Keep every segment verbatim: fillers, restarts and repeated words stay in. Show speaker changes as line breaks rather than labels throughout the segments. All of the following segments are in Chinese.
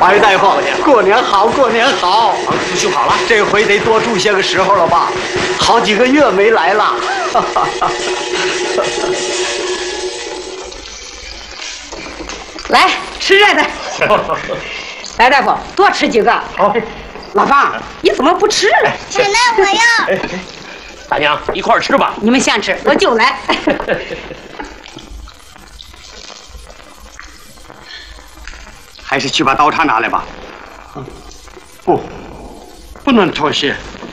白大夫，过年好，过年好！
不修好了，
这回得多住些个时候了吧？好几个月没来了。
来吃热的。白大夫，多吃几个。
好。
老方，你怎么不吃了？
奶奶，我要。
大娘，一块儿吃吧。
你们先吃，我就来。
还是去把刀叉拿来吧。不，不能妥协。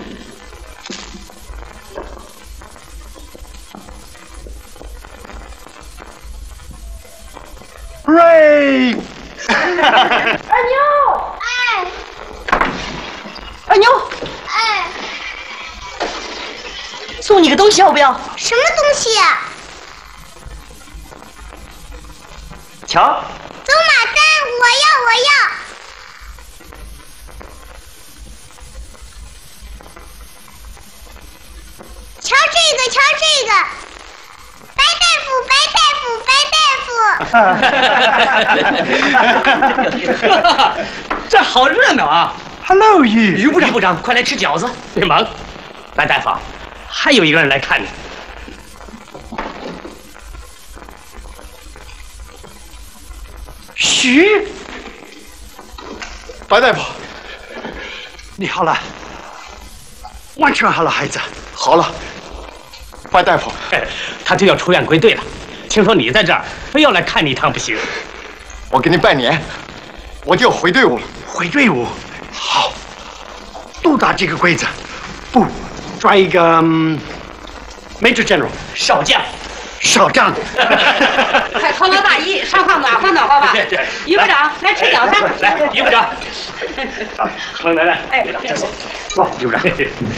瑞，
二妞，哎，
二妞，
哎，
送你个东西要不要？
什么东西呀？
瞧，
走马灯，我要，我要。瞧这个，瞧这个，白大夫，白大夫，白大夫。
这好热闹啊
Hello， 于
于部长，部长，快来吃饺子。别忙，白大夫，还有一个人来看你。
徐，白大夫，你好了，完全好了，孩子，好了。白大夫，
他就要出院归队了。听说你在这儿，非要来看你一趟不行。
我给你拜年，我就回队伍了。
回队伍，好，多大几个柜子？不，抓一个、嗯、Major General
少将。
少将，
快套套大衣，上炕暖和暖和吧。
对对，
于部长，来吃饺子。
来，于部长。来来来，
哎，
这走。哇，于部长。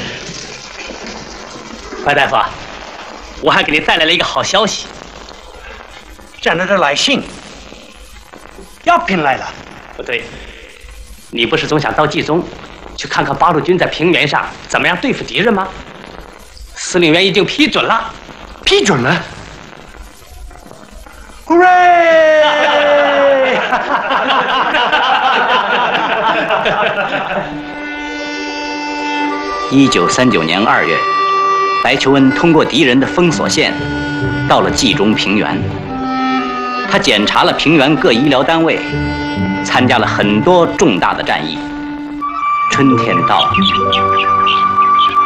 白大夫，我还给你带来了一个好消息。
战略的来信，药品来了。
不对，你不是总想到冀中去看看八路军在平原上怎么样对付敌人吗？司令员已经批准了。
批准了。Hooray！
一九三九年二月，白求恩通过敌人的封锁线，到了冀中平原。他检查了平原各医疗单位，参加了很多重大的战役。春天到了，